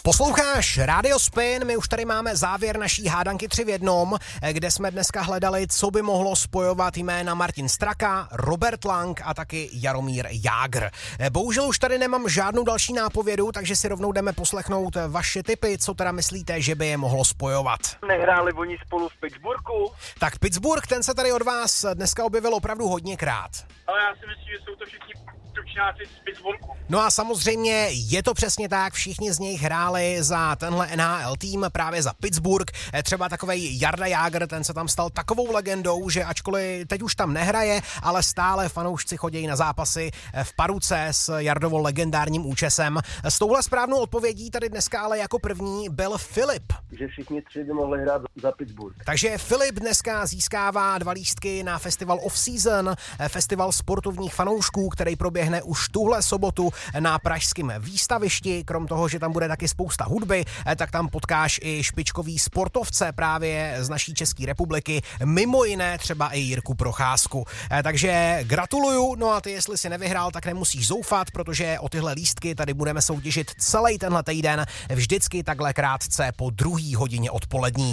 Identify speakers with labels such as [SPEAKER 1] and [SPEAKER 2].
[SPEAKER 1] Posloucháš Radio Spin, my už tady máme závěr naší hádanky 3 v 1, kde jsme dneska hledali, co by mohlo spojovat jména Martin Straka, Robert Lang a taky Jaromír Jágr. Bohužel už tady nemám žádnou další nápovědu, takže si rovnou jdeme poslechnout vaše tipy, co teda myslíte, že by je mohlo spojovat.
[SPEAKER 2] Nehráli oni spolu v Pittsburghu?
[SPEAKER 1] Tak Pittsburgh, ten se tady od vás dneska objevil opravdu hodněkrát.
[SPEAKER 2] Ale já si myslím, že jsou to všichni tučňáci z Pittsburghu.
[SPEAKER 1] No a samozřejmě je to přesně tak, všichni z nich hráli za tenhle NHL tým, právě za Pittsburgh. Třeba takovej Jarda Jágr, ten se tam stal takovou legendou, že ačkoliv teď už tam nehraje, ale stále fanoušci chodí na zápasy v paruce s Jardovo legendárním účesem. S touhle správnou odpovědí tady dneska ale jako první byl Filip.
[SPEAKER 3] Že všichni 3 by mohli hrát za Pittsburgh.
[SPEAKER 1] Takže Filip dneska získává 2 lístky na festival Off-Season, festival sportovních fanoušků, který proběhne už tuhle sobotu na pražském výstavišti. Krom toho, že tam bude taky spousta hudby, tak tam potkáš i špičkový sportovce právě z naší České republiky, mimo jiné třeba i Jirku Procházku. Takže gratuluju, no a ty, jestli si nevyhrál, tak nemusíš zoufat, protože o tyhle lístky tady budeme soutěžit celý tenhle týden, vždycky takhle krátce po 2. hodině odpolední.